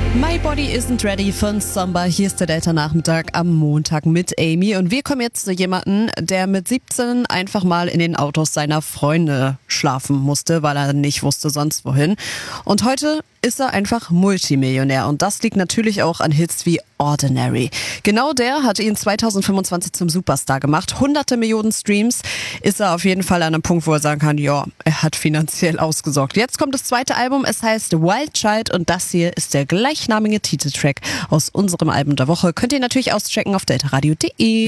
My Body Isn't Ready von Samba. Hier ist der Delta-Nachmittag am Montag mit Amy. Und wir kommen jetzt zu jemandem, der mit 17 einfach mal in den Autos seiner Freunde schlafen musste, weil er nicht wusste sonst wohin. Und heute ist er einfach Multimillionär. Und das liegt natürlich auch an Hits wie Ordinary. Genau der hat ihn 2025 zum Superstar gemacht. Hunderte Millionen Streams. Ist er auf jeden Fall an einem Punkt, wo er sagen kann, ja, er hat finanziell ausgesorgt. Jetzt kommt das zweite Album. Es heißt Wild Child und das hier ist der gleichnamige Titeltrack aus unserem Album der Woche. Könnt ihr natürlich auschecken auf deltaradio.de.